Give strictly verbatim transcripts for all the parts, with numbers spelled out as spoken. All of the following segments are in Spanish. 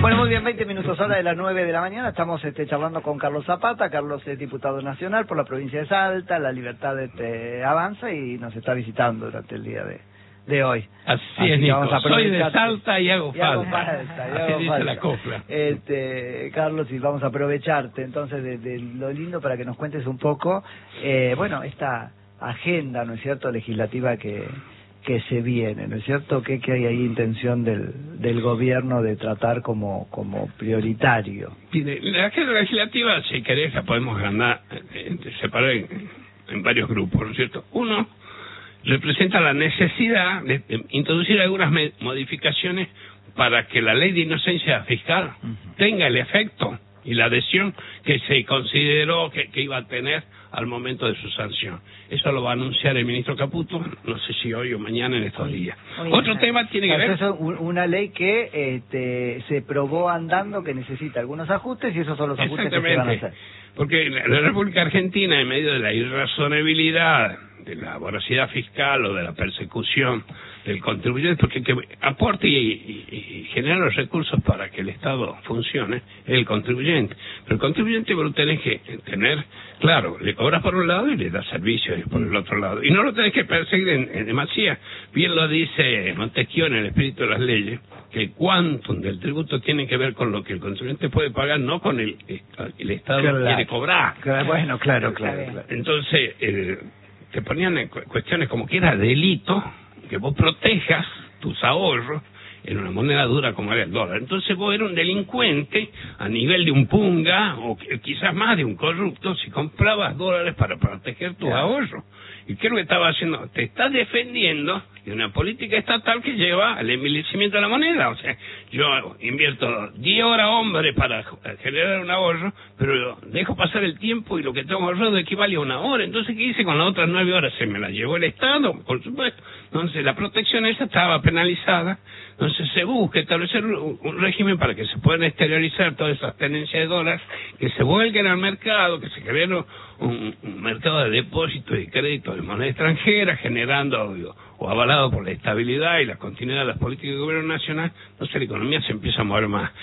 Bueno, muy bien, veinte minutos ahora de las nueve de la mañana. Estamos este, charlando con Carlos Zapata. Carlos es diputado nacional por la provincia de Salta. La Libertad este, avanza y nos está visitando durante el día de, de hoy. Así, Así es, Nico. vamos a Soy de Salta y hago y hago falta. falta, y Así hago dice falta. la copla. Este, Carlos, y vamos a aprovecharte entonces de, de lo lindo para que nos cuentes un poco, eh, bueno, esta agenda, ¿no es cierto?, legislativa que... que se viene, ¿no es cierto? ¿Qué, qué hay ahí intención del, del gobierno de tratar como, como prioritario? Mire, la agenda legislativa, si querés, la podemos ganar, eh, separar en, en varios grupos, ¿no es cierto? Uno representa la necesidad de, de introducir algunas me, modificaciones para que la ley de inocencia fiscal uh-huh. tenga el efecto y la adhesión que se consideró que, que iba a tener al momento de su sanción. Eso lo va a anunciar el ministro Caputo, no sé si hoy o mañana en estos días. Oye, Otro tema tiene que ver... Eso es una ley que este, se probó andando, que necesita algunos ajustes, y esos son los ajustes que se van a hacer. Porque la República Argentina, en medio de la irrazonabilidad, de la voracidad fiscal o de la persecución del contribuyente, porque el que aporte y, y, y genera los recursos para que el Estado funcione es el contribuyente. Pero el contribuyente vos lo tenés que tener, claro, le cobras por un lado y le das servicios por el otro lado. Y no lo tenés que perseguir en, en demasía. Bien lo dice Montesquieu en el espíritu de las leyes, que el quantum del tributo tiene que ver con lo que el contribuyente puede pagar, no con el, el Estado claro, que quiere cobrar. Claro, bueno, claro, claro. claro. Entonces, eh, te ponían en cuestiones como que era delito que vos protejas tus ahorros en una moneda dura como era el dólar. Entonces vos eras un delincuente a nivel de un punga o quizás más de un corrupto si comprabas dólares para proteger tus ahorros. ¿Y qué es lo que estaba haciendo? Te estás defendiendo de una política estatal que lleva al envilecimiento de la moneda. O sea, yo invierto diez horas, hombre, para generar un ahorro, pero dejo pasar el tiempo y lo que tengo ahorrado equivale a una hora. Entonces, ¿qué hice con las otras nueve horas? Se me la llevó el Estado, por supuesto. Entonces, la protección esa estaba penalizada. Entonces, se busca establecer un régimen para que se puedan exteriorizar todas esas tenencias de dólares, que se vuelquen al mercado, que se cree un, un mercado de depósitos y créditos de moneda extranjera, generando o, o avalado por la estabilidad y la continuidad de las políticas del gobierno nacional. Entonces la economía se empieza a mover más.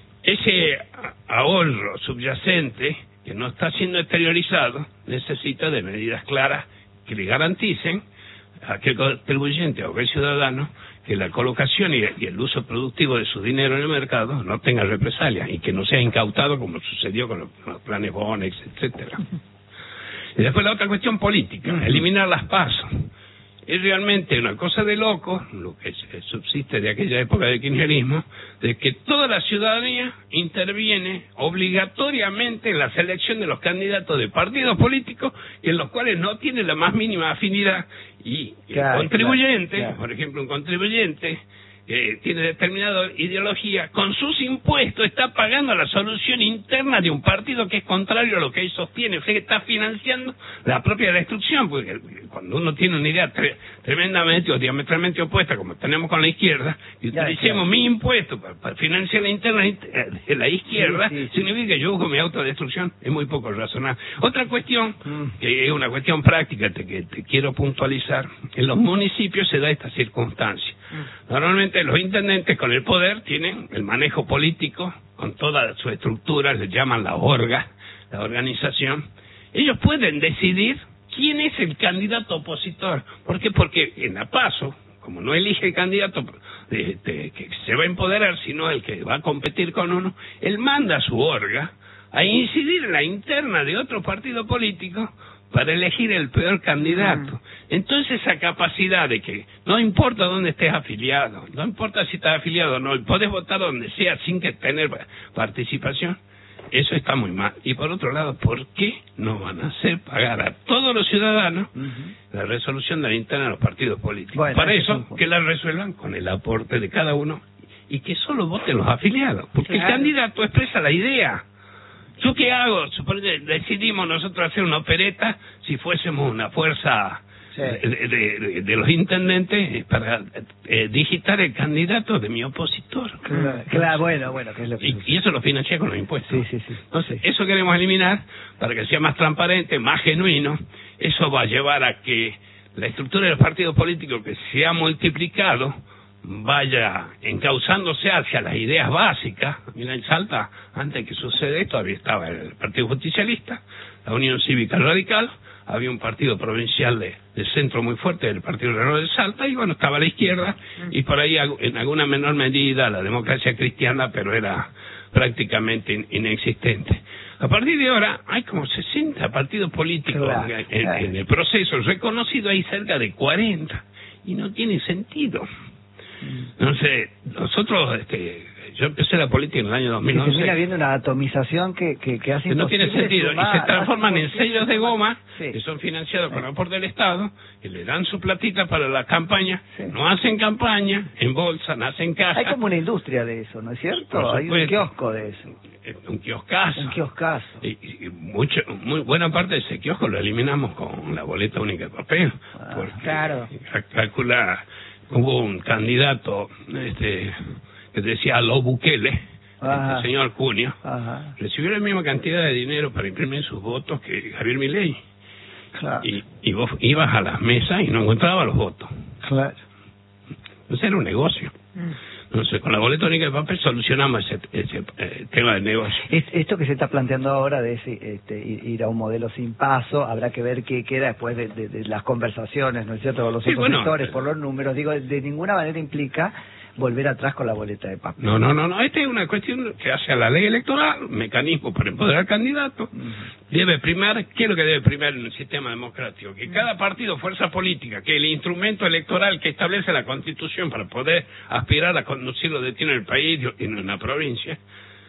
Ese ahorro subyacente que no está siendo exteriorizado necesita de medidas claras que le garanticen a aquel contribuyente o aquel ciudadano que la colocación y el uso productivo de su dinero en el mercado no tenga represalias y que no sea incautado como sucedió con los, con los planes Bonex, etcétera. Y después la otra cuestión política, eliminar las PASO. Es realmente una cosa de loco, lo que subsiste de aquella época del kirchnerismo, de que toda la ciudadanía interviene obligatoriamente en la selección de los candidatos de partidos políticos en los cuales no tiene la más mínima afinidad. Y claro, el contribuyente, claro, claro. por ejemplo, un contribuyente que tiene determinada ideología, con sus impuestos está pagando la solución interna de un partido que es contrario a lo que él sostiene, o sea que está financiando la propia destrucción, porque cuando uno tiene una idea tre tremendamente o diametralmente opuesta, como tenemos con la izquierda, y ya, utilicemos claro. mi impuesto para, para financiar la interna de la izquierda, sí, sí, sí. significa que yo busco mi autodestrucción, es muy poco razonable. Otra cuestión, mm. que es una cuestión práctica te, que te quiero puntualizar, en los municipios se da esta circunstancia. Mm. Normalmente los intendentes con el poder tienen el manejo político, con toda su estructura, le llaman la orga, la organización. Ellos pueden decidir quién es el candidato opositor. ¿Por qué? Porque en la PASO, como no elige el candidato de, de, que se va a empoderar, sino el que va a competir con uno, él manda a su orga a incidir en la interna de otro partido político para elegir el peor candidato. Entonces esa capacidad de que no importa dónde estés afiliado, no importa si estás afiliado o no, y podés votar donde sea sin que tener participación, eso está muy mal. Y por otro lado, ¿por qué no van a hacer pagar a todos los ciudadanos uh-huh. la resolución de la interna de los partidos políticos? Bueno, para eso, que la resuelvan con el aporte de cada uno y que solo voten los afiliados, porque claro. el candidato expresa la idea. ¿Yo qué hago? Suponete, decidimos nosotros hacer una opereta si fuésemos una fuerza sí. de, de, de, de los intendentes para eh, digitar el candidato de mi opositor. Claro, claro bueno, bueno. ¿Qué es lo que y, y eso lo financia con los impuestos. Sí, sí, sí. Entonces, eso queremos eliminar para que sea más transparente, más genuino. Eso va a llevar a que la estructura de los partidos políticos que se ha multiplicado vaya encauzándose hacia las ideas básicas. Mira, en Salta, antes que suceda esto, había estaba el Partido Justicialista, la Unión Cívica Radical, había un partido provincial de, de centro muy fuerte, el Partido Obrero de Salta, y bueno, estaba a la izquierda, y por ahí en alguna menor medida la democracia cristiana, pero era prácticamente in, inexistente. A partir de ahora hay como sesenta partidos políticos claro, en, en, claro. en el proceso, reconocido hay cerca de cuarenta, y no tiene sentido. No sé, nosotros, este, yo empecé la política en el año dos mil once. Y se viene habiendo una atomización que, que, que hace que no tiene sentido, sumar, y se transforman en sellos de goma, sí. que son financiados sí. con aporte del Estado, que le dan su platita para la campaña, sí. no hacen campaña, en bolsa, no hacen casa. Hay como una industria de eso, ¿no es cierto? Hay un kiosco de eso. Un kioscazo. Un kioscazo. Y, y mucho, muy buena parte de ese kiosco lo eliminamos con la boleta única de papel. Ah, porque claro. Calcula, hubo un candidato este que decía lo Bukele, el señor Cunio, Ajá. recibió la misma cantidad de dinero para imprimir sus votos que Javier Milei. Claro. Y, y vos ibas a las mesas y no encontrabas los votos. Claro. Entonces era un negocio. Mm. Entonces, con la boleta única de papel solucionamos ese, ese eh, tema del negocio. Es, esto que se está planteando ahora de ese, este, ir a un modelo sin paso, habrá que ver qué queda después de, de, de las conversaciones, ¿no es cierto?, con los sí, bueno, opositores, por los números. Digo, de ninguna manera implica volver atrás con la boleta de papel. No, no, no, no. Esta es una cuestión que hace a la ley electoral, mecanismo para empoderar al candidato. Uh-huh. Debe primar, ¿qué es lo que debe primar en el sistema democrático? Que cada partido, fuerza política, que el instrumento electoral que establece la Constitución para poder aspirar a conducir los destinos del país y en una provincia,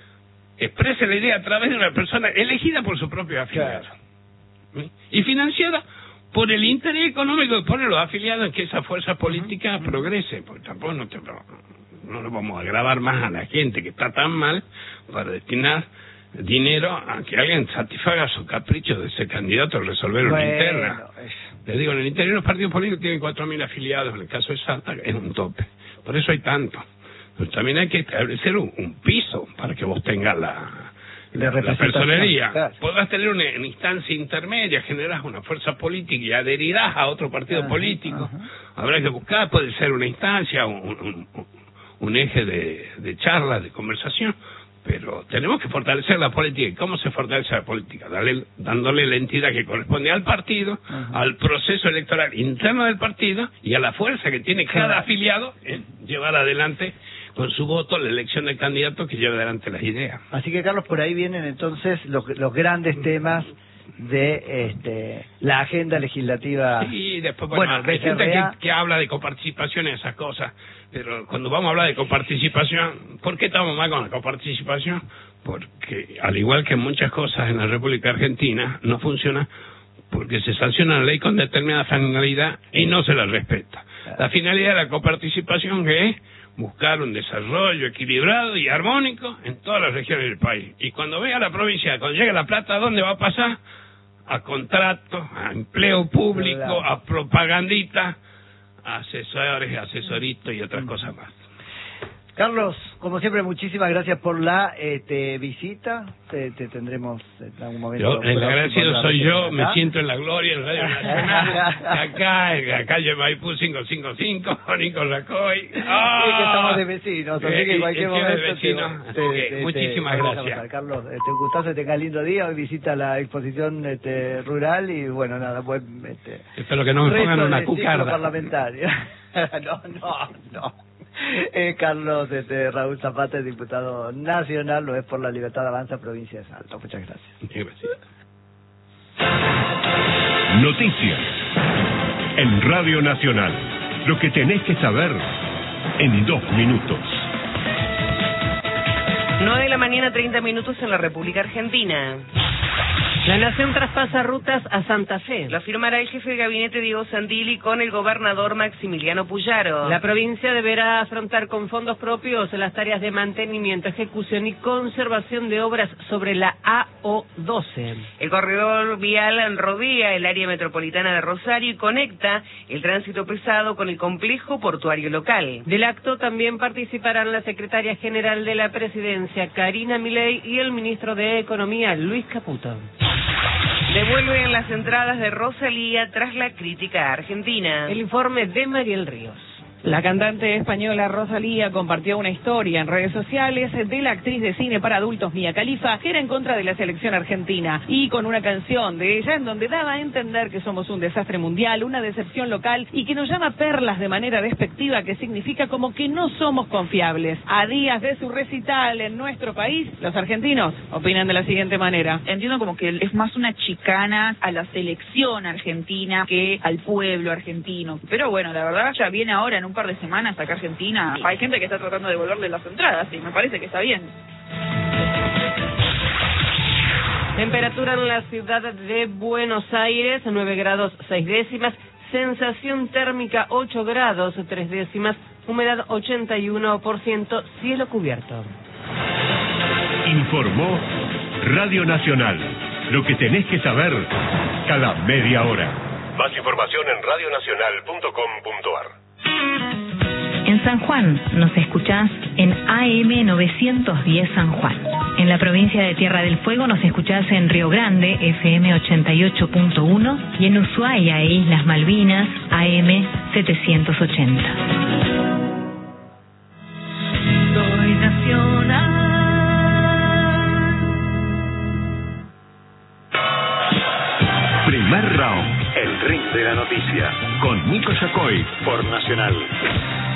exprese la idea a través de una persona elegida por su propio afiliado. Claro. Y financiada por el interés económico que ponen los afiliados en que esa fuerza política uh-huh. progrese, porque tampoco no, te, no, no le vamos a agravar más a la gente que está tan mal para destinar dinero a que alguien satisfaga sus caprichos de ser candidato a resolver una bueno, interna. Es... Le digo, en el interior los partidos políticos tienen cuatro mil afiliados, en el caso de Salta es un tope, por eso hay tanto. Pero también hay que establecer un, un piso para que vos tengas la... La, la personería, claro. Podrás tener una, una instancia intermedia, generás una fuerza política y adherirás a otro partido ajá, político. Ajá. Habrá que buscar, puede ser una instancia, un, un, un eje de, de charla, de conversación, pero tenemos que fortalecer la política. ¿Y cómo se fortalece la política? Dale, dándole la entidad que corresponde al partido, ajá. al proceso electoral interno del partido y a la fuerza que tiene cada claro. afiliado en llevar adelante con su voto la elección del candidato que lleve adelante las ideas. Así que, Carlos, por ahí vienen entonces los, los grandes temas de este, la agenda legislativa. Sí, después, bueno, bueno hay gente que, que habla de coparticipación y esas cosas, pero cuando vamos a hablar de coparticipación, ¿por qué estamos mal con la coparticipación? Porque, al igual que muchas cosas en la República Argentina, no funciona porque se sanciona la ley con determinada finalidad y no se la respeta. La finalidad de la coparticipación que es buscar un desarrollo equilibrado y armónico en todas las regiones del país. Y cuando vea la provincia, cuando llegue la plata, ¿a dónde va a pasar? A contratos, a empleo público, a propagandita, a asesores, asesoritos y otras cosas más. Carlos, como siempre, muchísimas gracias por la este, visita. Te, te tendremos en algún momento. Yo, el agradecido soy yo, me siento en la gloria en Radio Nacional. acá, en la calle Maipú cinco cinco cinco, Nico Racoy. ¡Oh! Sí, que estamos de vecinos, así que en cualquier momento. Vecino, te, te, te, muchísimas te, gracias. Pasar. Carlos, este, un gustazo, que tengas lindo día. Hoy visita la exposición este, rural y bueno, nada, pues. Este, Espero que no me pongan una cucarda. Parlamentario. no, no, no. Eh, Carlos este, Raúl Zapata, diputado nacional, lo es por la Libertad Avanza, provincia de Salta. Muchas gracias. Gracias. Noticias en Radio Nacional. Lo que tenés que saber en dos minutos. nueve de la mañana, treinta minutos en la República Argentina. La Nación traspasa rutas a Santa Fe. Lo afirmará el jefe de gabinete Diego Santilli con el gobernador Maximiliano Puyaro. La provincia deberá afrontar con fondos propios las tareas de mantenimiento, ejecución y conservación de obras sobre la A O doce. El corredor vial rodea el área metropolitana de Rosario y conecta el tránsito pesado con el complejo portuario local. Del acto también participarán la secretaria general de la Presidencia, Karina Milei, y el ministro de Economía, Luis Caputo. Devuelven las entradas de Rosalía tras la crítica argentina. El informe de Mariel Ríos. La cantante española Rosalía compartió una historia en redes sociales de la actriz de cine para adultos Mia Khalifa, que era en contra de la selección argentina, y con una canción de ella en donde daba a entender que somos un desastre mundial, una decepción local y que nos llama perlas de manera despectiva, que significa como que no somos confiables. A días de su recital en nuestro país, los argentinos opinan de la siguiente manera. Entiendo como que es más una chicana a la selección argentina que al pueblo argentino. Pero bueno, la verdad ya viene ahora en un par de semanas acá a Argentina. Hay gente que está tratando de devolverle las entradas y me parece que está bien. Temperatura en la ciudad de Buenos Aires, nueve grados seis décimas. Sensación térmica ocho grados tres décimas. Humedad ochenta y uno por ciento. Cielo cubierto. Informó Radio Nacional. Lo que tenés que saber cada media hora. Más información en radio nacional punto com punto a r. En San Juan nos escuchás en A M novecientos diez San Juan. En la provincia de Tierra del Fuego nos escuchás en Río Grande, F M ochenta y ocho punto uno, y en Ushuaia e Islas Malvinas, A M setecientos ochenta. Soy nacional. Primer round, el ring de la noticia, con Nico Yacoy por Nacional.